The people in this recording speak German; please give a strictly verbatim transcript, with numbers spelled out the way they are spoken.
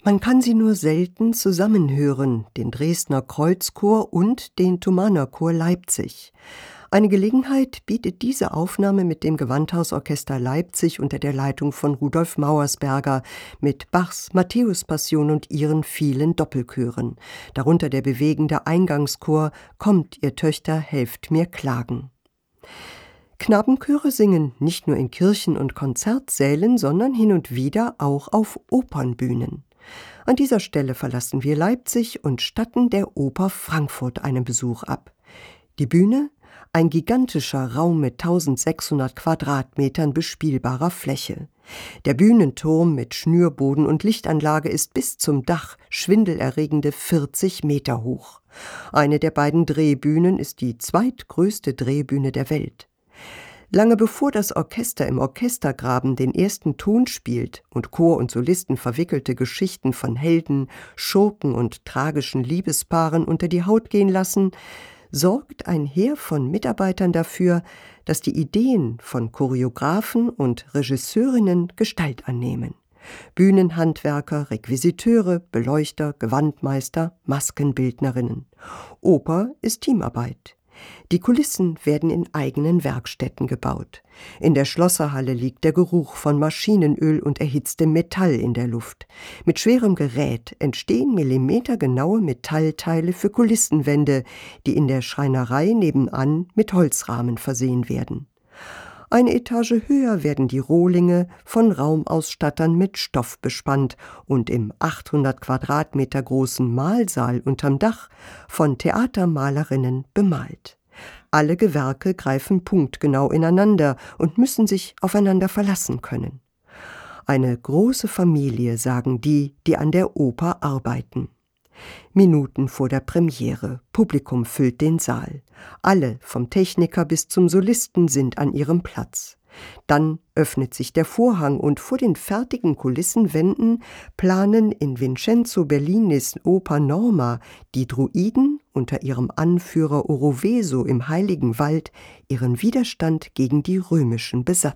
Man kann sie nur selten zusammenhören, den Dresdner Kreuzchor und den Thomanerchor Leipzig. Eine Gelegenheit bietet diese Aufnahme mit dem Gewandhausorchester Leipzig unter der Leitung von Rudolf Mauersberger mit Bachs Matthäus-Passion und ihren vielen Doppelchören, darunter der bewegende Eingangschor »Kommt, ihr Töchter, helft mir klagen«. Knabenchöre singen nicht nur in Kirchen und Konzertsälen, sondern hin und wieder auch auf Opernbühnen. An dieser Stelle verlassen wir Leipzig und statten der Oper Frankfurt einen Besuch ab. Die Bühne? Ein gigantischer Raum mit tausendsechshundert Quadratmetern bespielbarer Fläche. Der Bühnenturm mit Schnürboden und Lichtanlage ist bis zum Dach schwindelerregende vierzig Meter hoch. Eine der beiden Drehbühnen ist die zweitgrößte Drehbühne der Welt. Lange bevor das Orchester im Orchestergraben den ersten Ton spielt und Chor und Solisten verwickelte Geschichten von Helden, Schurken und tragischen Liebespaaren unter die Haut gehen lassen, sorgt ein Heer von Mitarbeitern dafür, dass die Ideen von Choreografen und Regisseurinnen Gestalt annehmen. Bühnenhandwerker, Requisiteure, Beleuchter, Gewandmeister, Maskenbildnerinnen. Oper ist Teamarbeit. Die Kulissen werden in eigenen Werkstätten gebaut. In der Schlosserhalle liegt der Geruch von Maschinenöl und erhitztem Metall in der Luft. Mit schwerem Gerät entstehen millimetergenaue Metallteile für Kulissenwände, die in der Schreinerei nebenan mit Holzrahmen versehen werden. Eine Etage höher werden die Rohlinge von Raumausstattern mit Stoff bespannt und im achthundert Quadratmeter großen Mahlsaal unterm Dach von Theatermalerinnen bemalt. Alle Gewerke greifen punktgenau ineinander und müssen sich aufeinander verlassen können. Eine große Familie, sagen die, die an der Oper arbeiten. Minuten vor der Premiere. Publikum füllt den Saal. Alle, vom Techniker bis zum Solisten, sind an ihrem Platz. Dann öffnet sich der Vorhang und vor den fertigen Kulissenwänden planen in Vincenzo Bellinis Oper Norma die Druiden unter ihrem Anführer Oroveso im Heiligen Wald ihren Widerstand gegen die römischen Besatzer.